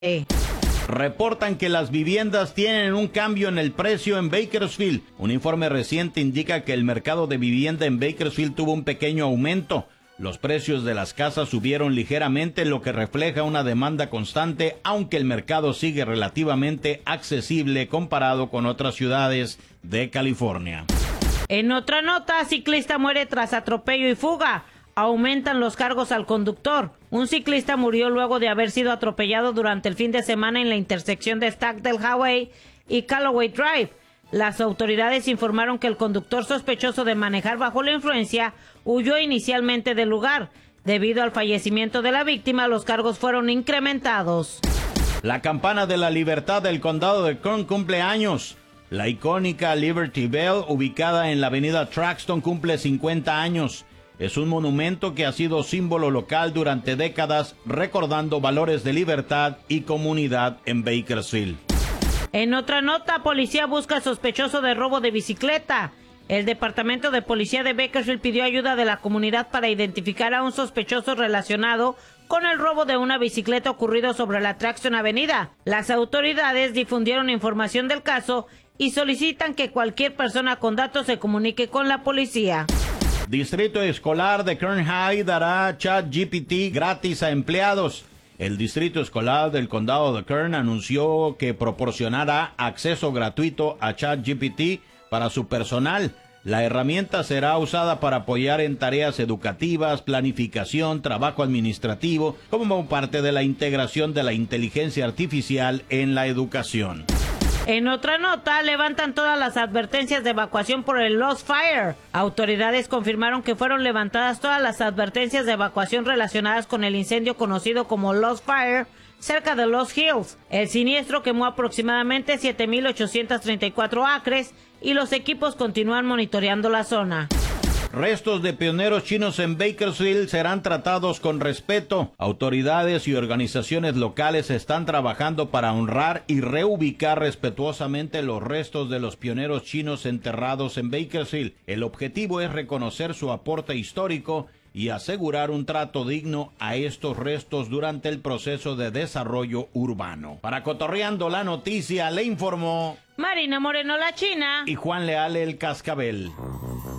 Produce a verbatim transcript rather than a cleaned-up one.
Reportan que las viviendas tienen un cambio en el precio en Bakersfield. Un informe reciente indica que el mercado de vivienda en Bakersfield tuvo un pequeño aumento. Los precios de las casas subieron ligeramente, lo que refleja una demanda constante, aunque el mercado sigue relativamente accesible comparado con otras ciudades de California. En otra nota, ciclista muere tras atropello y fuga. Aumentan los cargos al conductor. Un ciclista murió luego de haber sido atropellado durante el fin de semana en la intersección de Stockdale Highway y Callaway Drive. Las autoridades informaron que el conductor sospechoso de manejar bajo la influencia huyó inicialmente del lugar. Debido al fallecimiento de la víctima, los cargos fueron incrementados. La campana de la libertad del condado de Kern cumple años. La icónica Liberty Bell, ubicada en la avenida Traxton, cumple cincuenta años. Es un monumento que ha sido símbolo local durante décadas, recordando valores de libertad y comunidad en Bakersfield. En otra nota, policía busca sospechoso de robo de bicicleta. El Departamento de Policía de Bakersfield pidió ayuda de la comunidad para identificar a un sospechoso relacionado con el robo de una bicicleta ocurrido sobre la Traxton Avenida. Las autoridades difundieron información del caso y solicitan que cualquier persona con datos se comunique con la policía. Distrito Escolar de Kern High dará ChatGPT gratis a empleados. El Distrito Escolar del Condado de Kern anunció que proporcionará acceso gratuito a ChatGPT para su personal. La herramienta será usada para apoyar en tareas educativas, planificación, trabajo administrativo, como parte de la integración de la inteligencia artificial en la educación. En otra nota, levantan todas las advertencias de evacuación por el Lost Fire. Autoridades confirmaron que fueron levantadas todas las advertencias de evacuación relacionadas con el incendio conocido como Lost Fire cerca de Lost Hills. El siniestro quemó aproximadamente siete mil ochocientos treinta y cuatro acres y los equipos continúan monitoreando la zona. Restos de pioneros chinos en Bakersfield serán tratados con respeto. Autoridades y organizaciones locales están trabajando para honrar y reubicar respetuosamente los restos de los pioneros chinos enterrados en Bakersfield. El objetivo es reconocer su aporte histórico y asegurar un trato digno a estos restos durante el proceso de desarrollo urbano. Para Cotorreando la Noticia, le informó Marina Moreno, la China, y Juan Leal, el Cascabel.